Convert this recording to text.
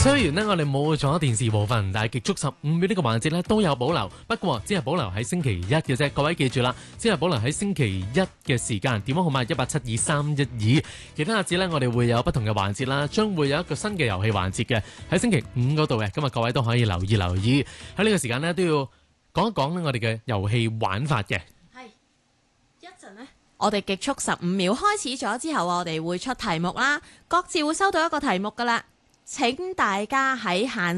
雖然呢，我哋冇咗電視部分，但係極速15秒呢個環節呢都有保留，不過只係保留喺星期一嘅啫。各位記住啦，只係保留喺星期一嘅時間。電話號碼1872312，其他日子呢，我哋會有不同嘅環節啦，將會有一個新嘅遊戲環節嘅喺星期五嗰度嘅。今日各位都可以留意喺呢個時間呢，都要講一講我哋嘅遊戲玩法嘅。 係一陣呢，我哋極速15秒開始咗之後，我哋會出題目啦，各自會收到一個題目噶啦。請大家喺限